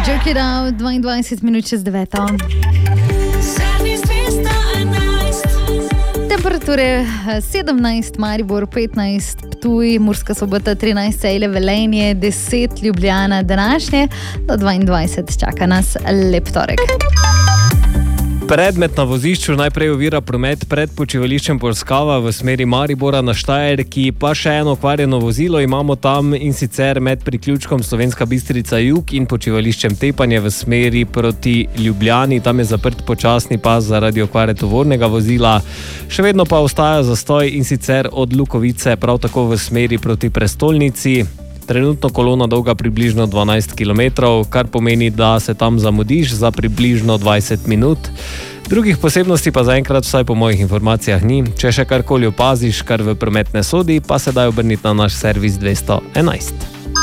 Jerk It Out, 22 minut čez 9. Temperature 17, Maribor 15, Ptuj, Murska Sobota 13, Celje, Velenje 10, Ljubljana današnje do 22. Čaka nas lep torek. Predmet na vozišču najprej ovira promet pred počivališčem Polskava v smeri Maribora na Štajerki, pa še eno okvarjeno vozilo imamo tam, in sicer med priključkom Slovenska Bistrica Jug in počivališčem Tepanje v smeri proti Ljubljani. Tam je zaprt počasni pas zaradi okvare tovornega vozila. Še vedno pa ostaja zastoj, in sicer od Lukovice prav tako v smeri proti prestolnici. Trenutno kolona dolga približno 12 km, kar pomeni, da se tam zamudiš za približno 20 minut. Drugih posebnosti pa zaenkrat vsaj po mojih informacijah ni. Če še karkoli opaziš, kar v promet ne sodi, pa se daj obrniti na naš servis 211.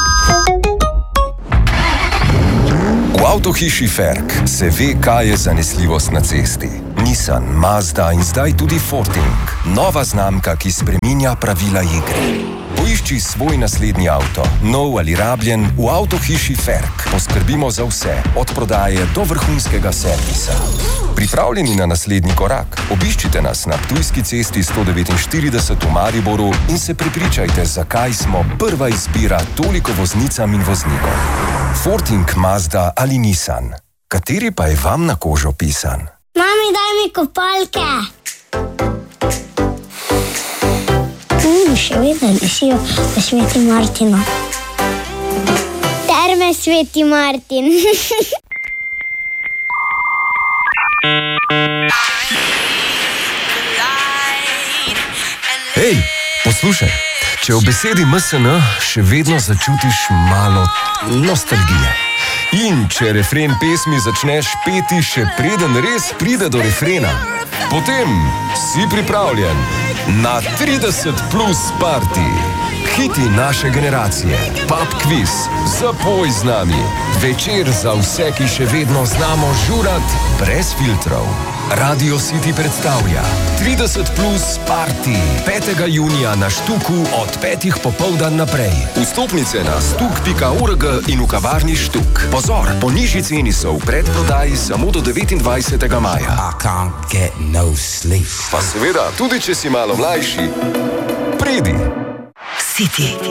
V avtohiši Ferk se ve, kaj je zanesljivost na cesti. Nissan, Mazda in zdaj tudi Forting. Nova znamka, ki spreminja pravila igre. Poišči svoj naslednji avto, nov ali rabljen, v avtohiši Ferk. Poskrbimo za vse, od prodaje do vrhunskega servisa. Pripravljeni na naslednji korak? Obiščite nas na Ptujski cesti 149 v Mariboru in se prepričajte, zakaj smo prva izbira toliko voznicam in voznikom. Forting, Mazda ali Nissan. Kateri pa je vam na kožo pisan? Mami, daj mi kopalke. Še vedno lisijo v Sveti Martinu. Terme Sveti Martin. Hej, poslušaj, če v besedi MSN še vedno začutiš malo nostalgije. In če refren pesmi začneš peti še preden res pride do refrena, potem si pripravljen na 30 plus party. Hiti naše generacije, pub quiz, zapoj z nami, večer za vse, ki še vedno znamo žurat brez filtrov. Radio City predstavlja 30 plus party 5. junija na Štuku od 5. popoldan naprej. Vstopnice na stuk.org in v kavarni Štuk. Pozor, po nižji ceni so v predprodaji samo do 29. maja. I can't get no sleep. Pa seveda, tudi če si malo mlajši, pridi. City.